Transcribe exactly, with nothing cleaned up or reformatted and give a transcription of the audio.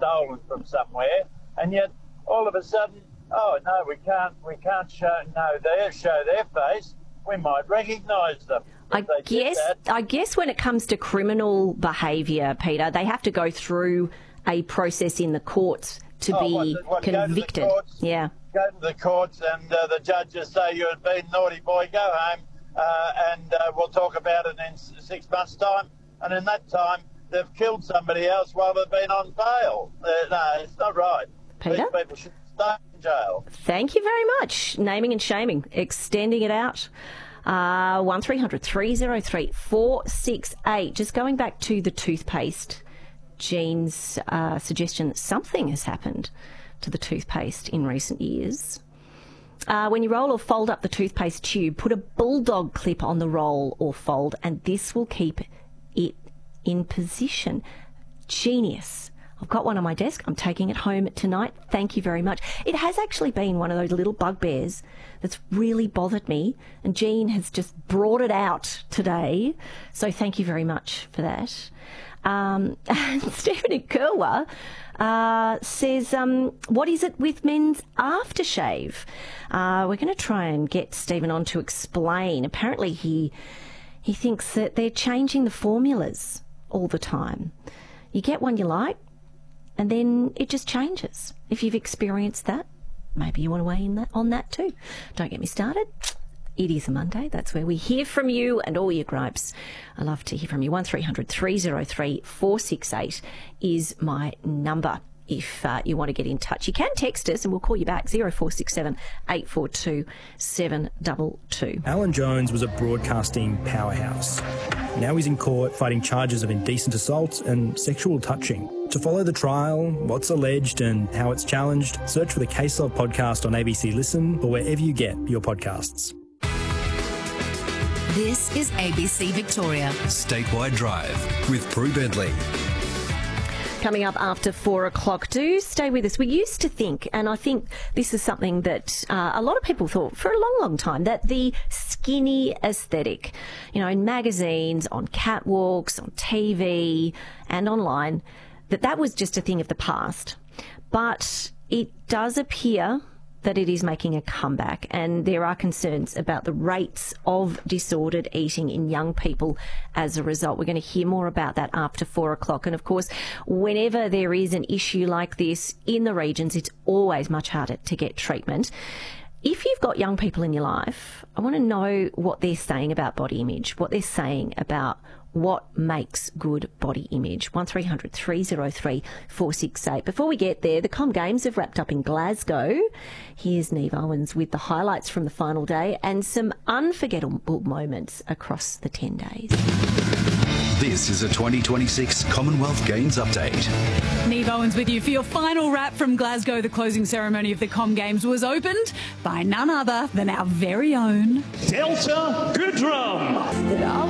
stolen from somewhere, and yet all of a sudden, oh no, we can't, we can't show no their show their face. We might recognise them. I guess, I guess when it comes to criminal behaviour, Peter, they have to go through a process in the courts to oh, be what, what, convicted. Go to the courts, yeah. Go to the courts and uh, the judges say you've been naughty boy, go home, uh, and uh, we'll talk about it in six months' time. And in that time, they've killed somebody else while they've been on bail. Uh, no, it's not right. Peter? These people should stay in jail. Thank you very much. Naming and shaming, extending it out. Uh, one three hundred three oh three four six eight. Just going back to the toothpaste, Jean's uh, suggestion that something has happened to the toothpaste in recent years. Uh, when you roll or fold up the toothpaste tube, put a bulldog clip on the roll or fold, and this will keep it in position. Genius. I've got one on my desk. I'm taking it home tonight. Thank you very much. It has actually been one of those little bugbears that's really bothered me, and Jean has just brought it out today. So thank you very much for that. Um, and Stephen in Kerwa uh, says, um, what is it with men's aftershave? Uh, we're going to try and get Stephen on to explain. Apparently he he thinks that they're changing the formulas all the time. You get one you like, and then it just changes. If you've experienced that, maybe you want to weigh in that, on that too. Don't get me started. It is a Monday. That's where we hear from you and all your gripes. I love to hear from you. one three hundred three oh three four six eight is my number. If uh, you want to get in touch, you can text us and we'll call you back. zero four six seven eight four two seven two two. Alan Jones was a broadcasting powerhouse. Now he's in court fighting charges of indecent assault and sexual touching. To follow the trial, what's alleged and how it's challenged, search for the Case Log podcast on A B C Listen or wherever you get your podcasts. This is A B C Victoria. Statewide Drive with Prue Bentley. Coming up after four o'clock. Do stay with us. We used to think, and I think this is something that uh, a lot of people thought for a long, long time, that the skinny aesthetic, you know, in magazines, on catwalks, on T V and online, that that was just a thing of the past. But it does appear that it is making a comeback, and there are concerns about the rates of disordered eating in young people as a result. We're going to hear more about that after four o'clock. And of course, whenever there is an issue like this in the regions, it's always much harder to get treatment. If you've got young people in your life, I want to know what they're saying about body image, what they're saying about what makes good body image. one three hundred three oh three four six eight. Before we get there, the Com Games have wrapped up in Glasgow. Here's Neve Owens with the highlights from the final day and some unforgettable moments across the ten days. This is a twenty twenty-six Commonwealth Games update. Neve Owens with you for your final wrap from Glasgow. The closing ceremony of the Com Games was opened by none other than our very own Delta Goodrum.